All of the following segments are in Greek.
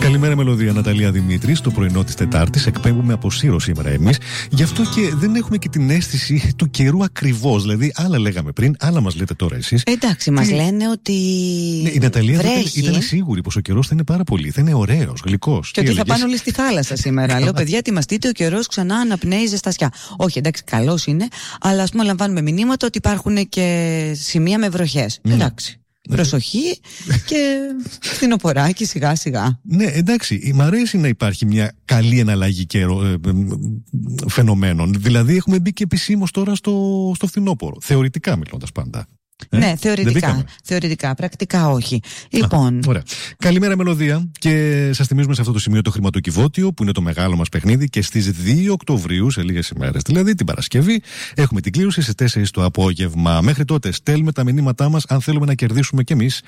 Καλημέρα, μελωδία. Ναταλία Δημήτρη. Στο πρωινό της Τετάρτης εκπέμπουμε από Σύρο σήμερα εμείς. Γι' αυτό και δεν έχουμε και την αίσθηση του καιρού ακριβώς. Δηλαδή, άλλα λέγαμε πριν, άλλα μας λέτε τώρα εσείς. Εντάξει, μας λένε ότι. Ναι, η Ναταλία βρέχει. ήταν σίγουρη πως ο καιρός θα είναι πάρα πολύ. Θα είναι ωραίος, γλυκός. Και ότι θα πάνε όλοι στη θάλασσα σήμερα. Λέω, παιδιά, ετοιμαστείτε, ο καιρός ξανά αναπνέει ζεστασιά. Όχι, εντάξει, καλός είναι, αλλά ας πούμε λαμβάνουμε μηνύματα ότι υπάρχουν και σημεία με βροχές. Εντάξει. Προσοχή και φθινοποράκι σιγά σιγά. Ναι, εντάξει, μ' αρέσει να υπάρχει μια καλή εναλλαγή φαινομένων. Δηλαδή έχουμε μπει και επισήμως τώρα στο φθινόπωρο. Θεωρητικά μιλώντας πάντα. Ναι, θεωρητικά. Πρακτικά όχι. Λοιπόν. Ωραία. Καλημέρα, μελωδία. Και σας θυμίζουμε σε αυτό το σημείο το χρηματοκιβώτιο, που είναι το μεγάλο μας παιχνίδι, και στις 2 Οκτωβρίου, σε λίγες ημέρες, δηλαδή την Παρασκευή, έχουμε την κλήρωση στις 4 το απόγευμα. Μέχρι τότε στέλνουμε τα μηνύματά μας, αν θέλουμε να κερδίσουμε κι εμείς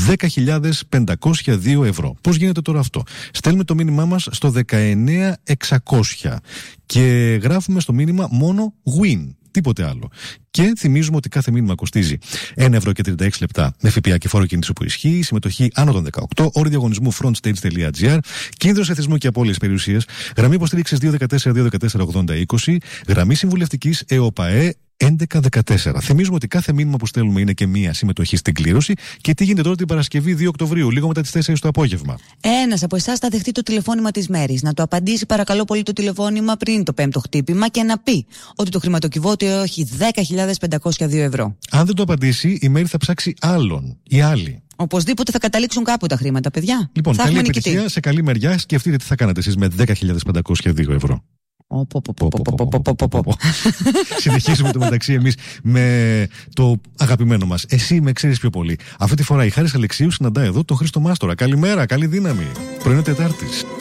10.502 ευρώ. Πώς γίνεται τώρα αυτό? Στέλνουμε το μήνυμά μας στο 19600 και γράφουμε στο μήνυμα μόνο win. Τίποτε άλλο. Και θυμίζουμε ότι κάθε μήνυμα κοστίζει 1,36 ευρώ με ΦΠΑ και φόρο κίνησης που ισχύει, συμμετοχή άνω των 18, όροι διαγωνισμού frontstage.gr, κίνδυνος εθισμού και απώλειες περιουσίας, γραμμή υποστήριξης 214-214-80-20, γραμμή συμβουλευτικής ΕΟΠΑΕ 1114. Θυμίζουμε ότι κάθε μήνυμα που στέλνουμε είναι και μία συμμετοχή στην κλήρωση. Και τι γίνεται τώρα την Παρασκευή 2 Οκτωβρίου, λίγο μετά τις 4 το απόγευμα? Ένας από εσάς θα δεχτεί το τηλεφώνημα της μέρης. Να το απαντήσει παρακαλώ πολύ το τηλεφώνημα πριν το 5ο χτύπημα και να πει ότι το χρηματοκιβώτιο έχει 10.502 ευρώ. Αν δεν το απαντήσει, η Μέρη θα ψάξει άλλον ή άλλη. Οπωσδήποτε θα καταλήξουν κάπου τα χρήματα, παιδιά. Λοιπόν, καλή επιτυχία, σε καλή μεριά. Σκεφτείτε τι θα κάνατε εσείς με 10.502 ευρώ. Συνεχίζουμε το μεταξύ εμείς με το αγαπημένο μας. Εσύ με ξέρεις πιο πολύ. Αυτή τη φορά η Χάρης Αλεξίου συναντά εδώ τον Χρήστο Μάστορα. Καλημέρα, καλή δύναμη. Πρωινό Τετάρτης.